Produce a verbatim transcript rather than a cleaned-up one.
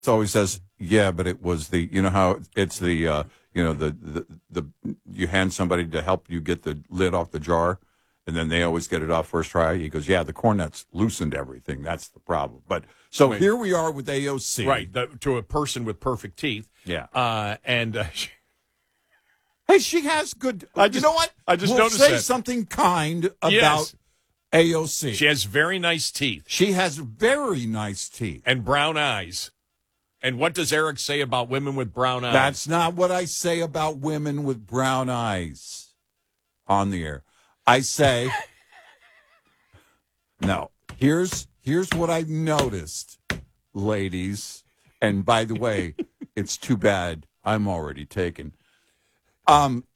So he says, yeah, but it was the, you know how it's the, uh, you know, the, the, the, you hand somebody to help you get the lid off the jar, and then they always get it off first try. He goes, yeah, the cornet's loosened everything. That's the problem. But so Wait. here we are with A O C. Right, the, to a person with perfect teeth. Yeah. Uh, and uh, Hey, she has good, I just, you know what? I just we'll noticed say that. something kind about Yes. A O C. She has very nice teeth. She has very nice teeth. And brown eyes. And what does Eric say about women with brown eyes? That's not what I say about women with brown eyes on the air. I say, no, here's here's what I've noticed, ladies. And by the way, it's too bad I'm already taken. Um,